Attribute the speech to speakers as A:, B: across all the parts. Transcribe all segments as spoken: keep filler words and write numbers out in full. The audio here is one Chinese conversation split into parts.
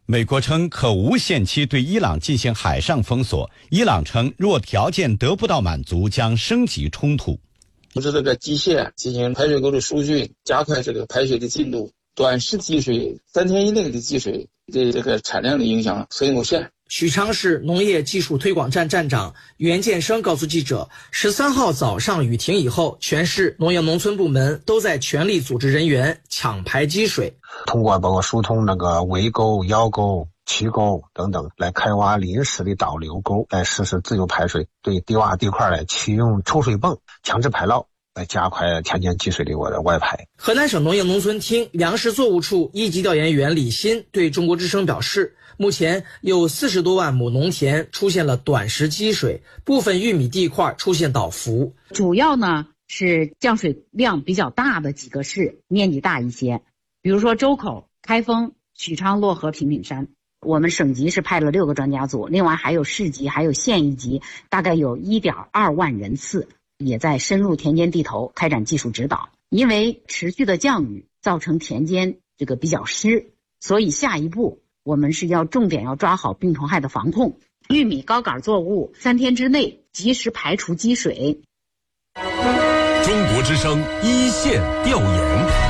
A: 美国称可无限期对伊朗进行海上封锁，伊朗称若条件得不到满足，将升级冲突。
B: 就是这个机械进行排水沟的疏浚，加快这个排水的进度。短时积水，三天以内的积水对这个产量的影响很有限。
C: 许昌市农业技术推广站站长袁建生告诉记者，十三号早上雨停以后，全市农业农村部门都在全力组织人员抢排积水，
D: 通过包括疏通那个围沟、腰沟、渠沟等等，来开挖临时的导流沟，来实施自由排水，对低洼地块来启用抽水泵强制排涝，来加快田间积水的我的外排。
C: 河南省农业农村厅粮食作物处一级调研员李鑫对中国之声表示，目前有四十多万亩农田出现了短时积水，部分玉米地块出现倒伏。
E: 主要呢是降水量比较大的几个市面积大一些，比如说周口、开封、许昌、漯河、平顶山。我们省级是派了六个专家组，另外还有市级还有县一级，大概有 一点二万人次，也在深入田间地头开展技术指导。因为持续的降雨造成田间这个比较湿，所以下一步我们是要重点要抓好病虫害的防控。玉米高杆作物三天之内及时排除积水。
F: 中国之声一线调研。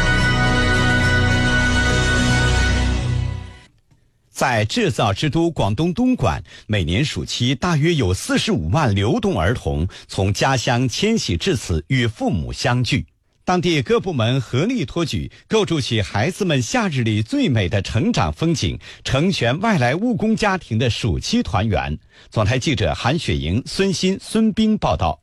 A: 在制造之都广东东莞，每年暑期大约有四十五万流动儿童从家乡迁徙至此与父母相聚。当地各部门合力托举，构筑起孩子们夏日里最美的成长风景，成全外来务工家庭的暑期团圆。总台记者韩雪莹、孙鑫、孙斌报道。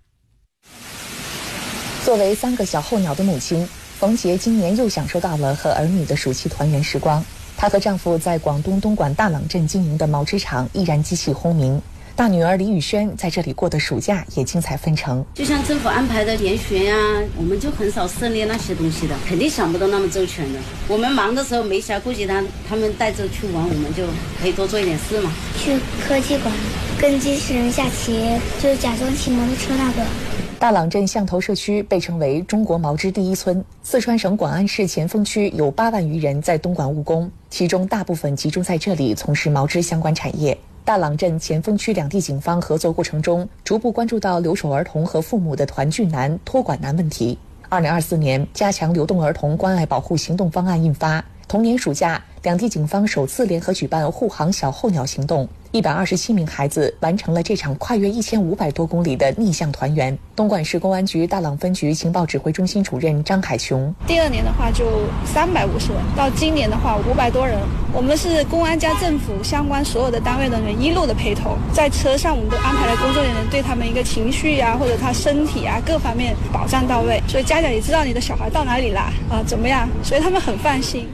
G: 作为三个小候鸟的母亲，冯杰今年又享受到了和儿女的暑期团圆时光。她和丈夫在广东东莞大朗镇经营的毛织厂依然机器轰鸣，大女儿李宇轩在这里过的暑假也精彩纷呈。
H: 就像政府安排的研学呀、啊，我们就很少涉猎那些东西的，肯定想不到那么周全的。我们忙的时候没暇顾及他，他们带着去玩，我们就可以多做一点事嘛。
I: 去科技馆跟机器人下棋，就是假装骑摩托车那个。
G: 大朗镇象头社区被称为中国毛织第一村，四川省广安市前锋区有八万余人在东莞务工，其中大部分集中在这里从事毛织相关产业。大朗镇前锋区两地警方合作过程中，逐步关注到留守儿童和父母的团聚难、托管难问题。二零二四年加强流动儿童关爱保护行动方案印发，同年暑假，两地警方首次联合举办护航小候鸟行动，一百二十七名孩子完成了这场跨越一千五百多公里的逆向团圆。东莞市公安局大朗分局情报指挥中心主任张海琼：
J: 第二年的话就三百五十人，到今年的话五百多人。我们是公安加政府相关所有的单位人员一路的陪同，在车上我们都安排了工作人员，对他们一个情绪啊或者他身体啊各方面保障到位，所以家长也知道你的小孩到哪里啦啊怎么样，所以他们很放心。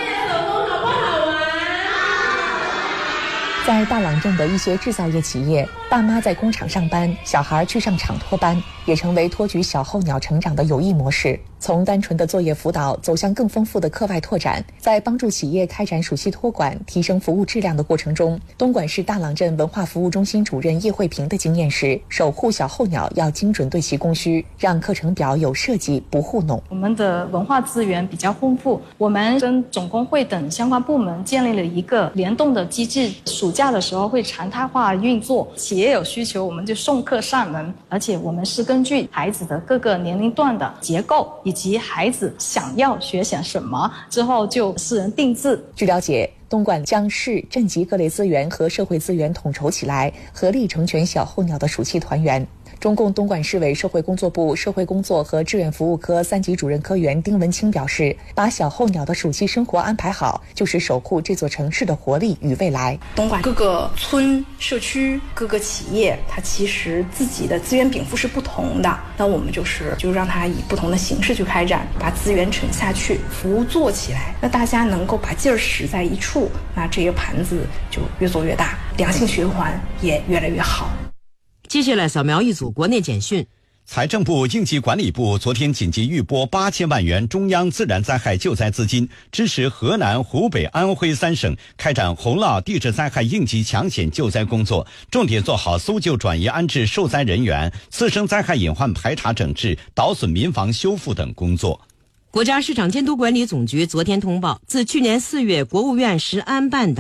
G: 在大朗镇的一些制造业企业，爸妈在工厂上班，小孩去上厂托班，也成为托举小候鸟成长的有益模式。从单纯的作业辅导走向更丰富的课外拓展，在帮助企业开展暑期托管、提升服务质量的过程中，东莞市大朗镇文化服务中心主任叶慧平的经验是，守护小候鸟要精准对其供需，让课程表有设计，不糊弄。
K: 我们的文化资源比较丰富，我们跟总工会等相关部门建立了一个联动的机制，暑假的时候会常态化运作，企业有需求我们就送客上门，而且我们是根据孩子的各个年龄段的结构以及孩子想要学些什么，之后就私人定制。
G: 据了解，东莞将市镇级各类资源和社会资源统筹起来，合力成全小候鸟的暑期团圆。中共东莞市委社会工作部社会工作和志愿服务科三级主任科员丁文清表示，把小候鸟的暑期生活安排好，就是守护这座城市的活力与未来。
L: 东莞各个村、社区、各个企业，它其实自己的资源禀赋是不同的，那我们就是就让它以不同的形式去开展，把资源沉下去，服务做起来，那大家能够把劲儿使在一处，那这个盘子就越做越大，良性循环也越来越好。
M: 接下来扫描一组国内简讯。
A: 财政部应急管理部昨天紧急预拨八千万元中央自然灾害救灾资金，支持河南、湖北、安徽三省开展洪涝地质灾害应急抢险救灾工作，重点做好搜救转移安置受灾人员、次生灾害隐患排查整治、捣损民房修复等工作。
M: 国家市场监督管理总局昨天通报，自去年四月国务院实安办等